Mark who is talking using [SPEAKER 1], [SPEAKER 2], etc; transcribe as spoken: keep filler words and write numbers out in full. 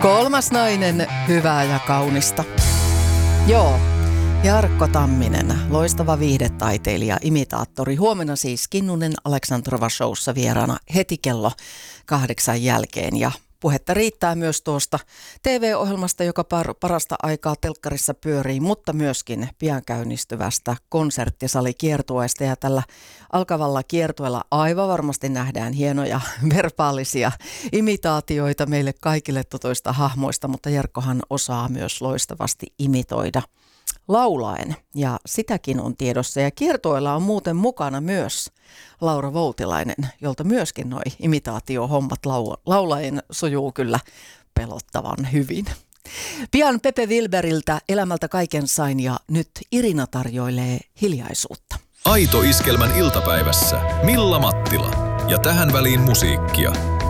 [SPEAKER 1] Kolmas nainen, hyvää ja kaunista. Joo, Jarkko Tamminen, loistava viihdetaiteilija, imitaattori. Huomenna siis Kinnunen Aleksandrova Showssa vieraana heti kello kahdeksan jälkeen. Ja puhetta riittää myös tuosta T V-ohjelmasta, joka par- parasta aikaa telkkarissa pyörii, mutta myöskin pian käynnistyvästä konserttisalikiertueesta. Ja tällä alkavalla kiertueella aivan varmasti nähdään hienoja verbaalisia imitaatioita meille kaikille tutuista hahmoista, mutta Jarkkohan osaa myös loistavasti imitoida laulaen, ja sitäkin on tiedossa. Ja kiertueella on muuten mukana myös Laura Voutilainen, jolta myöskin noi imitaatiohommat lau- laulaen sujuu kyllä pelottavan hyvin. Pian Pepe Wilberiltä Elämältä kaiken sain, ja nyt Irina tarjoilee hiljaisuutta.
[SPEAKER 2] Aito Iskelmän iltapäivässä Milla Mattila ja tähän väliin musiikkia.